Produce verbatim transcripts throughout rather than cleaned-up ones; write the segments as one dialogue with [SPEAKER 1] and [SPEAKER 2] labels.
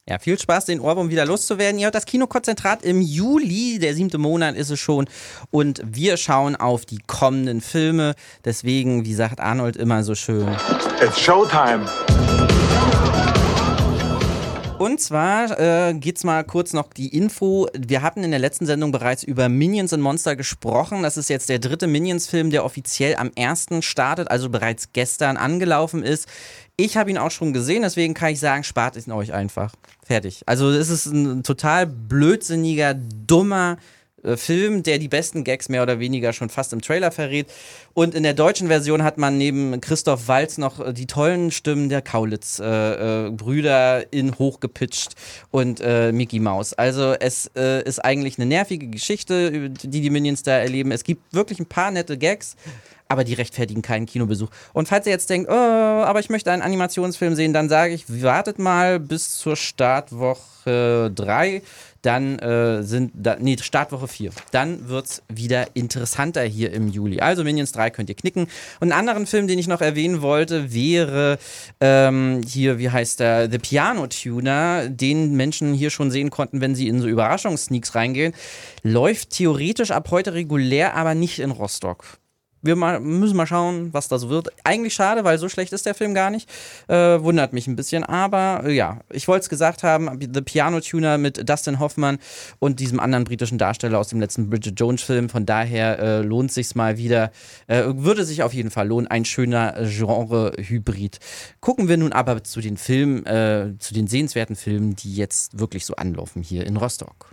[SPEAKER 1] Ja, viel Spaß, den Ohrwurm wieder loszuwerden. Ihr hört das Kinokonzentrat im Juli, der siebte Monat ist es schon. Und wir schauen auf die kommenden Filme. Deswegen, wie sagt Arnold immer so schön:
[SPEAKER 2] It's Showtime.
[SPEAKER 1] Und zwar äh, geht's mal kurz noch die Info. Wir hatten in der letzten Sendung bereits über Minions and Monster gesprochen. Das ist jetzt der dritte Minions-Film, der offiziell am ersten startet, also bereits gestern angelaufen ist. Ich habe ihn auch schon gesehen, deswegen kann ich sagen, spart es euch einfach. Fertig. Also es ist ein total blödsinniger, dummer äh, Film, der die besten Gags mehr oder weniger schon fast im Trailer verrät. Und in der deutschen Version hat man neben Christoph Waltz noch die tollen Stimmen der Kaulitz-Brüder äh, äh, in hochgepitcht und äh, Mickey Mouse. Also es äh, ist eigentlich eine nervige Geschichte, die die Minions da erleben. Es gibt wirklich ein paar nette Gags, aber die rechtfertigen keinen Kinobesuch. Und falls ihr jetzt denkt, oh, aber ich möchte einen Animationsfilm sehen, dann sage ich, wartet mal bis zur Startwoche drei. Dann äh, sind, da, nee, Startwoche vier. Dann wird's wieder interessanter hier im Juli. Also Minions drei könnt ihr knicken. Und einen anderen Film, den ich noch erwähnen wollte, wäre ähm, hier, wie heißt der, The Piano Tuner, den Menschen hier schon sehen konnten, wenn sie in so Überraschungssneaks reingehen. Läuft theoretisch ab heute regulär, aber nicht in Rostock. Wir mal, müssen mal schauen, was da so wird. Eigentlich schade, weil so schlecht ist der Film gar nicht. Äh, wundert mich ein bisschen. Aber äh, ja, ich wollte es gesagt haben, The Piano Tuner mit Dustin Hoffmann und diesem anderen britischen Darsteller aus dem letzten Bridget Jones Film. Von daher äh, lohnt sich's mal wieder. Äh, würde sich auf jeden Fall lohnen. Ein schöner Genre-Hybrid. Gucken wir nun aber zu den Filmen, äh, zu den sehenswerten Filmen, die jetzt wirklich so anlaufen hier in Rostock.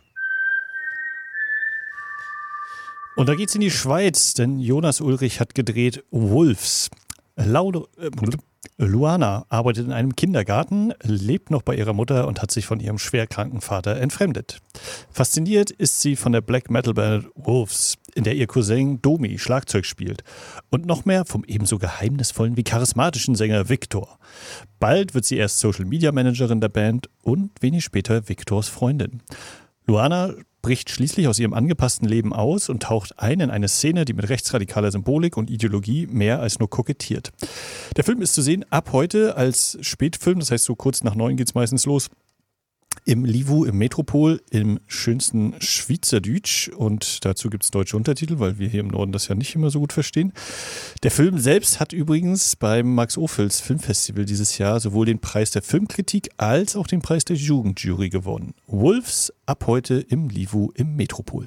[SPEAKER 3] Und da geht's in die Schweiz, denn Jonas Ulrich hat gedreht Wolves. Laude, äh, Luana arbeitet in einem Kindergarten, lebt noch bei ihrer Mutter und hat sich von ihrem schwerkranken Vater entfremdet. Fasziniert ist sie von der Black Metal Band Wolves, in der ihr Cousin Domi Schlagzeug spielt. Und noch mehr vom ebenso geheimnisvollen wie charismatischen Sänger Victor. Bald wird sie erst Social Media Managerin der Band und wenig später Victors Freundin. Luana bricht schließlich aus ihrem angepassten Leben aus und taucht ein in eine Szene, die mit rechtsradikaler Symbolik und Ideologie mehr als nur kokettiert. Der Film ist zu sehen ab heute als Spätfilm, das heißt so kurz nach neun geht's meistens los, im Livu, im Metropol, im schönsten Schweizerdeutsch, und dazu gibt es deutsche Untertitel, weil wir hier im Norden das ja nicht immer so gut verstehen. Der Film selbst hat übrigens beim Max-Ophüls Filmfestival dieses Jahr sowohl den Preis der Filmkritik als auch den Preis der Jugendjury gewonnen. Wolves ab heute im Livu, im Metropol.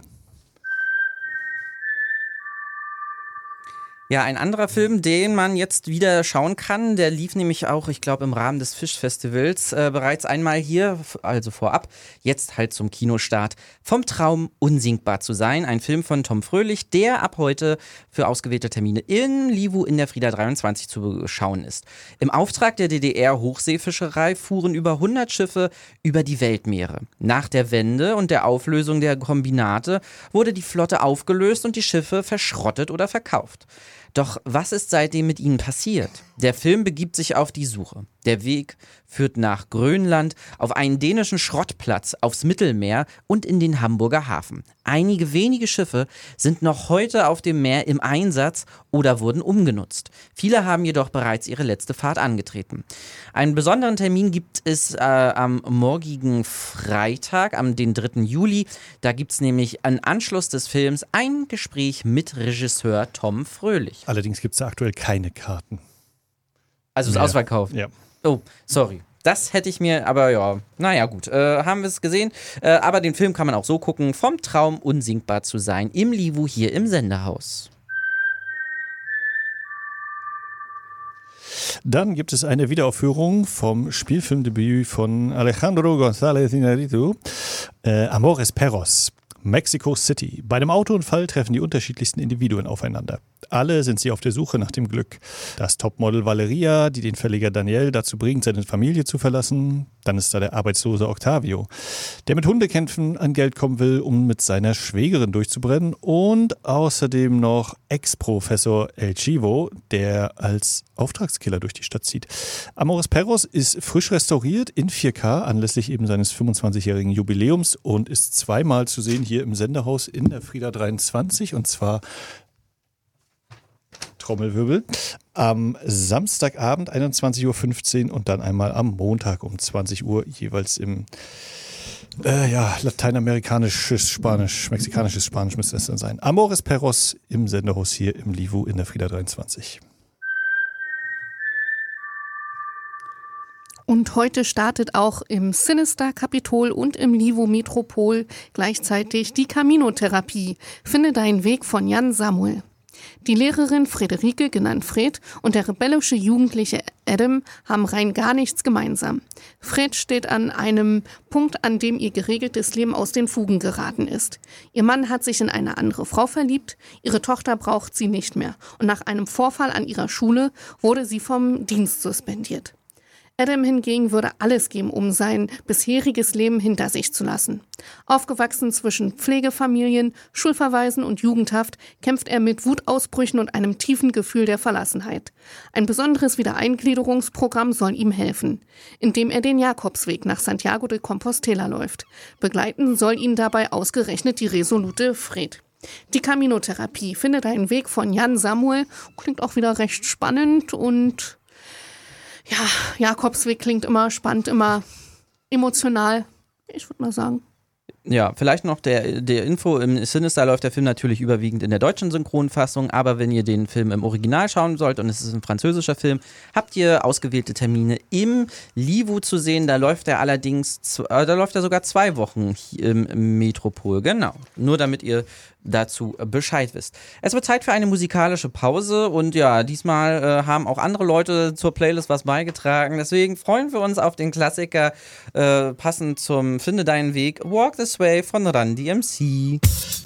[SPEAKER 1] Ja, ein anderer Film, den man jetzt wieder schauen kann, der lief nämlich auch, ich glaube, im Rahmen des Fischfestivals äh, bereits einmal hier, also vorab, jetzt halt zum Kinostart. Vom Traum unsinkbar zu sein, ein Film von Tom Fröhlich, der ab heute für ausgewählte Termine in Livu in der Frieda dreiundzwanzig zu schauen ist. Im Auftrag der D D R-Hochseefischerei fuhren über hundert Schiffe über die Weltmeere. Nach der Wende und der Auflösung der Kombinate wurde die Flotte aufgelöst und die Schiffe verschrottet oder verkauft. Doch was ist seitdem mit ihnen passiert? Der Film begibt sich auf die Suche. Der Weg führt nach Grönland, auf einen dänischen Schrottplatz, aufs Mittelmeer und in den Hamburger Hafen. Einige wenige Schiffe sind noch heute auf dem Meer im Einsatz oder wurden umgenutzt. Viele haben jedoch bereits ihre letzte Fahrt angetreten. Einen besonderen Termin gibt es äh, am morgigen Freitag, am den dritten Juli. Da gibt es nämlich an Anschluss des Films ein Gespräch mit Regisseur Tom Fröhlich.
[SPEAKER 3] Allerdings gibt es da aktuell keine Karten.
[SPEAKER 1] Also ist ausverkauft?
[SPEAKER 3] Ja.
[SPEAKER 1] Oh, sorry. Das hätte ich mir, aber ja, naja gut, äh, haben wir es gesehen. Äh, aber den Film kann man auch so gucken, vom Traum unsinkbar zu sein, im Livu hier im Sendehaus.
[SPEAKER 3] Dann gibt es eine Wiederaufführung vom Spielfilmdebüt von Alejandro González Iñárritu, äh, Amores Perros. Mexico City. Bei einem Autounfall treffen die unterschiedlichsten Individuen aufeinander. Alle sind sie auf der Suche nach dem Glück. Das Topmodel Valeria, die den Verleger Daniel dazu bringt, seine Familie zu verlassen. Dann ist da der arbeitslose Octavio, der mit Hundekämpfen an Geld kommen will, um mit seiner Schwägerin durchzubrennen. Und außerdem noch Ex-Professor El Chivo, der als Auftragskiller durch die Stadt zieht. Amores Perros ist frisch restauriert in vier K anlässlich eben seines fünfundzwanzigjährigen Jubiläums und ist zweimal zu sehen hier im Sendehaus in der Frieda dreiundzwanzig, und zwar Trommelwirbel. Am Samstagabend einundzwanzig Uhr fünfzehn und dann einmal am Montag um zwanzig Uhr, jeweils im äh, ja, lateinamerikanisches Spanisch, mexikanisches Spanisch müsste es dann sein. Amores Perros im Senderhaus hier im Livu in der Frieda dreiundzwanzig.
[SPEAKER 2] Und heute startet auch im Sinister Kapitol und im Livu Metropol gleichzeitig die Camino-Therapie. Finde deinen Weg von Jan Samuel. Die Lehrerin Friederike, genannt Fred, und der rebellische Jugendliche Adam haben rein gar nichts gemeinsam. Fred steht an einem Punkt, an dem ihr geregeltes Leben aus den Fugen geraten ist. Ihr Mann hat sich in eine andere Frau verliebt, ihre Tochter braucht sie nicht mehr. Und nach einem Vorfall an ihrer Schule wurde sie vom Dienst suspendiert. Adam hingegen würde alles geben, um sein bisheriges Leben hinter sich zu lassen. Aufgewachsen zwischen Pflegefamilien, Schulverweisen und Jugendhaft, kämpft er mit Wutausbrüchen und einem tiefen Gefühl der Verlassenheit. Ein besonderes Wiedereingliederungsprogramm soll ihm helfen, indem er den Jakobsweg nach Santiago de Compostela läuft. Begleiten soll ihn dabei ausgerechnet die resolute Fred. Die Camino-Therapie findet einen Weg von Jan Samuel, klingt auch wieder recht spannend und ja, Jakobsweg klingt immer spannend, immer emotional, ich würde mal sagen.
[SPEAKER 1] Ja, vielleicht noch der, der Info, im Sinister läuft der Film natürlich überwiegend in der deutschen Synchronfassung, aber wenn ihr den Film im Original schauen sollt und es ist ein französischer Film, habt ihr ausgewählte Termine im Livu zu sehen, da läuft er allerdings, äh, da läuft er sogar zwei Wochen im, im Metropol, genau, nur damit ihr dazu Bescheid wisst. Es wird Zeit für eine musikalische Pause und ja, diesmal äh, haben auch andere Leute zur Playlist was beigetragen, deswegen freuen wir uns auf den Klassiker, äh, passend zum Finde deinen Weg, Walk This Way von Run D M C.